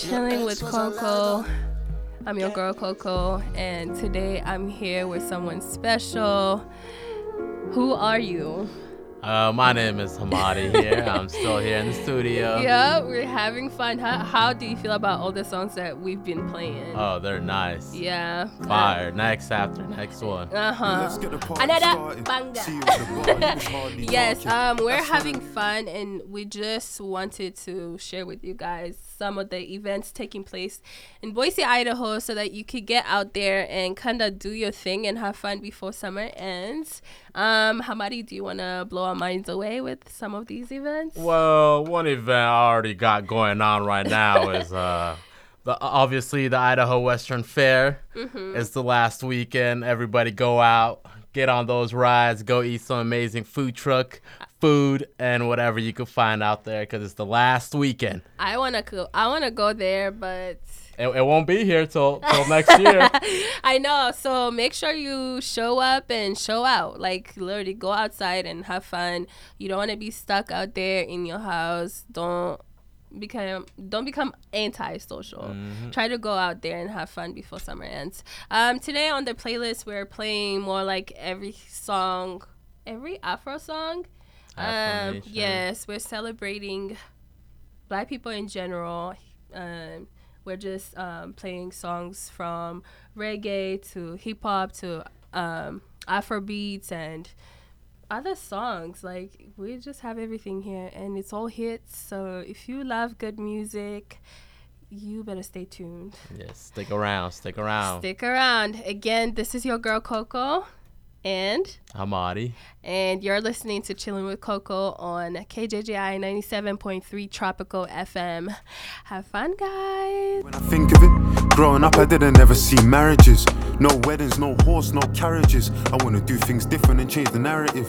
Chilling with Coco. I'm your girl Coco, and today I'm here with someone special. Who are you? My name is Hamadi here. I'm still here in the studio. Yeah, we're having fun. How do you feel about all the songs that we've been playing? Oh, they're nice. Yeah. Fire. Next after next one. Another banger. Yes, we're having fun, and we just wanted to share with you guys some of the events taking place in Boise, Idaho, so that you could get out there and kind of do your thing and have fun before summer ends. Hamadi, do you want to blow our minds away with some of these events? Well, one event I already got going on right now is obviously the Idaho Western Fair. It's the last weekend. Everybody go out, get on those rides, go eat some amazing food and whatever you can find out there, because it's the last weekend. I wanna go there, but it won't be here till next year. I know. So make sure you show up and show out. Like, literally go outside and have fun. You don't want to be stuck out there in your house. Don't become antisocial. Try to go out there and have fun before summer ends. Today on the playlist, we're playing more like every Afro song. Yes, we're celebrating Black people in general. We're just playing songs from reggae to hip hop to Afro beats and other songs. Like, we just have everything here, and it's all hits. So if you love good music, you better stay tuned. Yes, stick around. Stick around. Again, this is your girl Coco. And Hamadi. And you're listening to Chilling with Coco on KJJI 97.3 Tropical FM. Have fun, guys. When I think of it, growing up I didn't ever see marriages. No weddings, no horse, no carriages. I want to do things different and change the narrative.